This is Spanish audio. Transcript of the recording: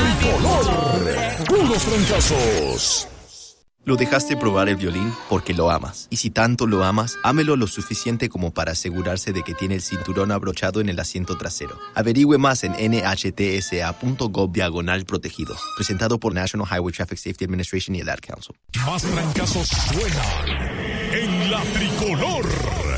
tricolor. Puros trancazos. Lo dejaste probar el violín porque lo amas. Y si tanto lo amas, ámelo lo suficiente como para asegurarse de que tiene el cinturón abrochado en el asiento trasero. Averigüe más en nhtsa.gov/protegidos. Presentado por National Highway Traffic Safety Administration y el Ad Council. Más trancazos suenan en la tricolor.